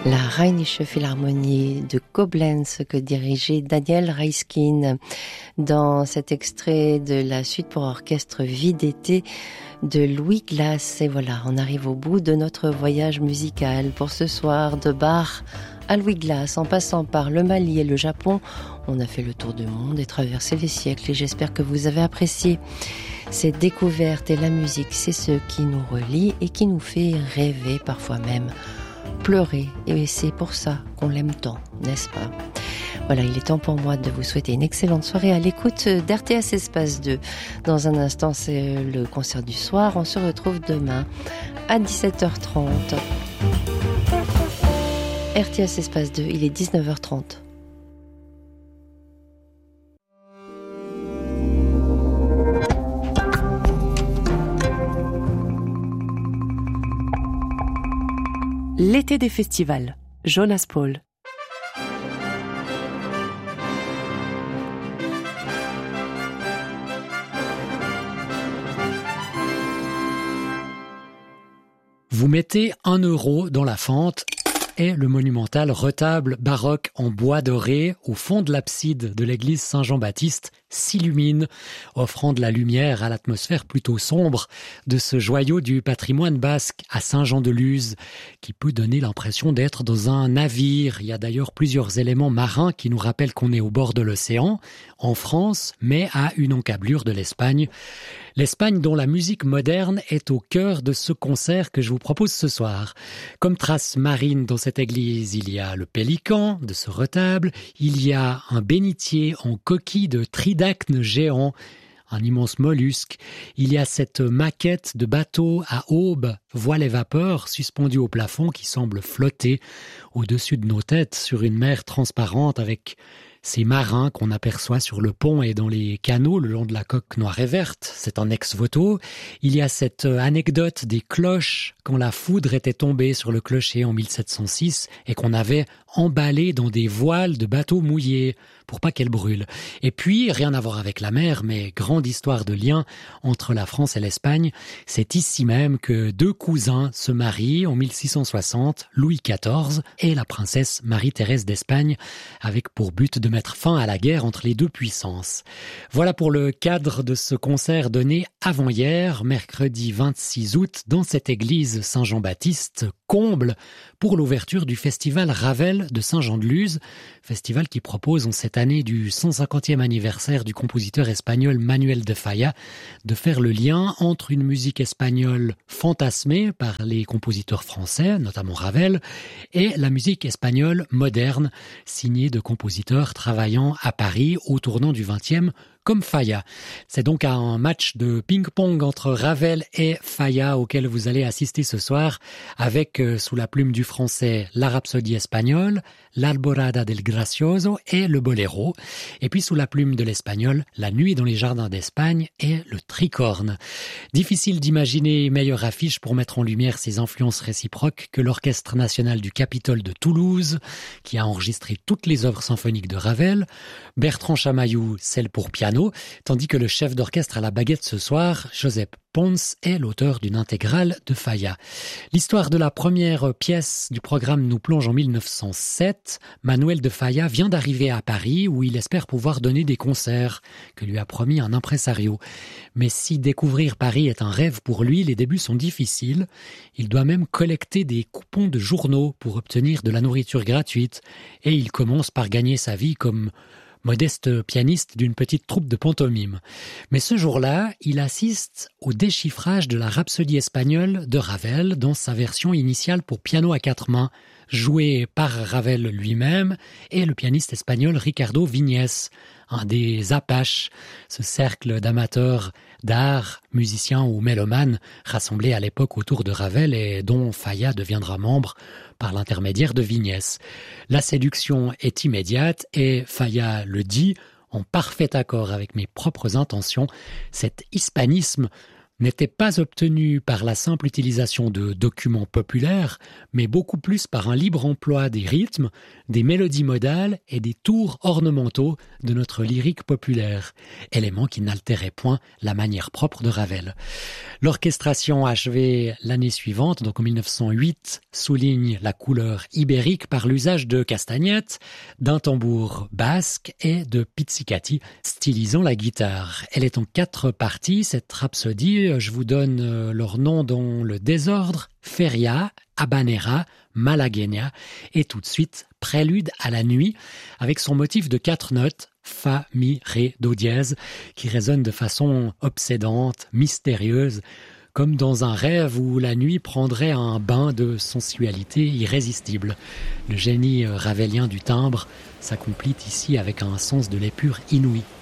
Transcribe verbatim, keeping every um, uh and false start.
La Rheinische Philharmonie de Koblenz que dirigeait Daniel Raiskin dans cet extrait de la suite pour orchestre Vie d'été de Louis Glass. Et voilà, on arrive au bout de notre voyage musical pour ce soir, de Bach à Louis Glass, en passant par le Mali et le Japon. On a fait le tour du monde et traversé les siècles et j'espère que vous avez apprécié cette découverte. Et la musique, c'est ce qui nous relie et qui nous fait rêver, parfois même pleurer, et c'est pour ça qu'on l'aime tant, n'est-ce pas? Voilà, il est temps pour moi de vous souhaiter une excellente soirée à l'écoute d'R T S Espace deux. Dans un instant, c'est le concert du soir. On se retrouve demain à dix-sept heures trente. R T S Espace deux, il est dix-neuf heures trente. L'été des festivals, Jonas Paul. Vous mettez un euro dans la fente et le monumental retable baroque en bois doré au fond de l'abside de l'église Saint-Jean-Baptiste s'illumine, offrant de la lumière à l'atmosphère plutôt sombre de ce joyau du patrimoine basque à Saint-Jean-de-Luz, qui peut donner l'impression d'être dans un navire. Il y a d'ailleurs plusieurs éléments marins qui nous rappellent qu'on est au bord de l'océan, en France, mais à une encablure de l'Espagne. L'Espagne dont la musique moderne est au cœur de ce concert que je vous propose ce soir. Comme trace marine dans cette église, il y a le pélican de ce retable, il y a un bénitier en coquille de tridacne géant, un immense mollusque, il y a cette maquette de bateau à aube, voile et vapeur, suspendue au plafond qui semble flotter au-dessus de nos têtes sur une mer transparente avec ces marins qu'on aperçoit sur le pont et dans les canaux le long de la coque noire et verte. C'est un ex-voto. Il y a cette anecdote des cloches quand la foudre était tombée sur le clocher en mille sept cent six et qu'on avait emballé dans des voiles de bateaux mouillés pour pas qu'elle brûle. Et puis, rien à voir avec la mer, mais grande histoire de lien entre la France et l'Espagne. C'est ici même que deux cousins se marient en mille six cent soixante, Louis quatorze et la princesse Marie-Thérèse d'Espagne, avec pour but de mettre fin à la guerre entre les deux puissances. Voilà pour le cadre de ce concert donné avant-hier, mercredi vingt-six août, dans cette église Saint-Jean-Baptiste, comble pour l'ouverture du festival Ravel de Saint-Jean-de-Luz, festival qui propose en cette année du cent cinquantième anniversaire du compositeur espagnol Manuel de Falla de faire le lien entre une musique espagnole fantasmée par les compositeurs français, notamment Ravel, et la musique espagnole moderne, signée de compositeurs travaillant à Paris au tournant du vingtième, comme Falla. C'est donc un match de ping-pong entre Ravel et Falla auquel vous allez assister ce soir avec, euh, sous la plume du français, la Rhapsodie espagnole, l'Alborada del Gracioso et le Boléro. Et puis sous la plume de l'espagnol, la Nuit dans les jardins d'Espagne et le Tricorne. Difficile d'imaginer meilleure affiche pour mettre en lumière ces influences réciproques que l'Orchestre national du Capitole de Toulouse, qui a enregistré toutes les œuvres symphoniques de Ravel, Bertrand Chamaillou, celle pour piano, tandis que le chef d'orchestre à la baguette ce soir, Josep Pons, est l'auteur d'une intégrale de Falla. L'histoire de la première pièce du programme nous plonge en mille neuf cent sept. Manuel de Falla vient d'arriver à Paris où il espère pouvoir donner des concerts que lui a promis un impresario. Mais si découvrir Paris est un rêve pour lui, les débuts sont difficiles. Il doit même collecter des coupons de journaux pour obtenir de la nourriture gratuite et il commence par gagner sa vie comme modeste pianiste d'une petite troupe de pantomime. Mais ce jour-là, il assiste au déchiffrage de la Rhapsodie espagnole de Ravel dans sa version initiale pour piano à quatre mains, jouée par Ravel lui-même et le pianiste espagnol Ricardo Viñes, un des Apaches, ce cercle d'amateurs d'art, musiciens ou mélomanes rassemblés à l'époque autour de Ravel et dont Falla deviendra membre par l'intermédiaire de Viñes. La séduction est immédiate et Falla le dit, en parfait accord avec mes propres intentions, cet hispanisme n'était pas obtenue par la simple utilisation de documents populaires, mais beaucoup plus par un libre emploi des rythmes, des mélodies modales et des tours ornementaux de notre lyrique populaire, éléments qui n'altéraient point la manière propre de Ravel. L'orchestration achevée l'année suivante, donc en mille neuf cent huit, souligne la couleur ibérique par l'usage de castagnettes, d'un tambour basque et de pizzicati, stylisant la guitare. Elle est en quatre parties, cette rhapsodie. Je vous donne leur nom dans le désordre: Feria, Habanera, Malagueña et tout de suite Prélude à la nuit avec son motif de quatre notes, Fa, Mi, Ré, Do dièse, qui résonne de façon obsédante, mystérieuse, comme dans un rêve où la nuit prendrait un bain de sensualité irrésistible. Le génie ravelien du timbre s'accomplit ici avec un sens de l'épure inouï.